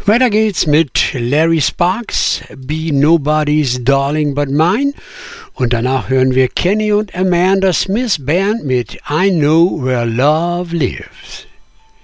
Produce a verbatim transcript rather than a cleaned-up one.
Weiter geht's mit Larry Sparks, Be Nobody's Darling But Mine. Und danach hören wir Kenny und Amanda Smith Band mit I Know Where Love Lives.